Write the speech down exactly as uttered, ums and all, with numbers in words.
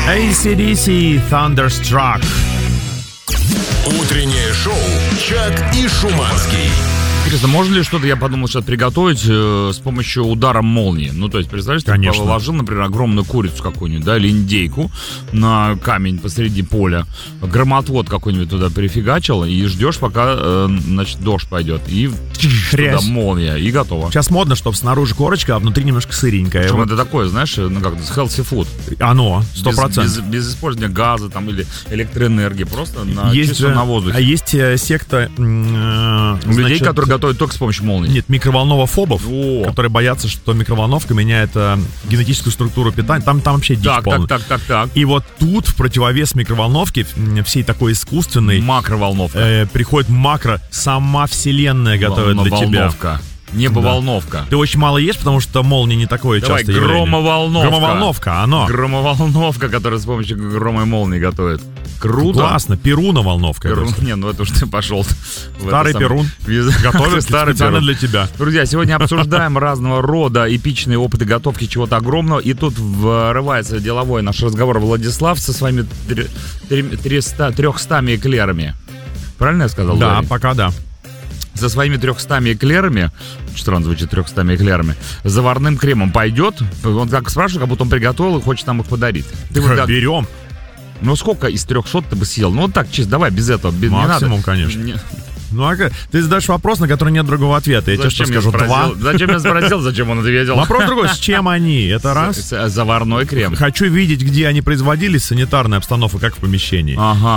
эй си ди си Thunderstruck. Утреннее шоу «Чак и Шуманский». Интересно, можно ли что-то, я подумал, сейчас приготовить э, с помощью удара молнии? Ну, то есть, представляешь, ты положил, например, огромную курицу какую-нибудь, да, или индейку на камень посреди поля, громотвод какой-нибудь туда перефигачил, и ждешь, пока, э, значит, дождь пойдет, и туда молния, и готово. Сейчас модно, чтобы снаружи корочка, а внутри немножко сыренькая. Причем вот это такое, знаешь, ну как, healthy food. Оно, сто процентов. Без, без, без использования газа там, или электроэнергии, просто на, есть чисто же, на воздухе. А есть э, секта... Э, людей, значит, которые готовят только с помощью молнии. Нет, микроволновофобов, О. которые боятся, что микроволновка меняет э, генетическую структуру питания. Там, там вообще дичь Так, полная. так, так, так, так. И вот тут в противовес микроволновке, всей такой искусственной, макроволновка. Э, приходит макро, сама вселенная готовит для тебя. Волновка. Небоволновка. Да. Ты очень мало ешь, потому что молния не такое Давай, частое явление. громоволновка. Громоволновка, оно. Громоволновка, которая с помощью грома и молнии готовит. Круто. Классно. Перуна-волновка. Перун, не, ну это уж ты пошел. Старый перун. Готовят старый специально перун. для тебя. Друзья, сегодня обсуждаем разного рода эпичные опыты готовки чего-то огромного. И тут врывается деловой наш разговор Владислав со своими трехстами эклерами. Правильно я сказал? Да, Ларри? пока да. За своими трехстами эклерами, странно звучит, трехстами эклерами, заварным кремом пойдет. Он как спрашивает, как будто он приготовил и хочет нам их подарить. Ты вот так, берем. ну сколько из трехсот ты бы съел? Ну вот так, чисто, давай, без этого. Без, Максимум, не надо. конечно. Не... Ну, а ты задаешь вопрос, на который нет другого ответа. Я тебе что скажу? Два. Зачем я спросил, зачем он ответил? Вопрос другой, с чем они? Это раз. Заварной крем. Хочу видеть, где они производились, санитарная обстановка, как в помещении. Ага.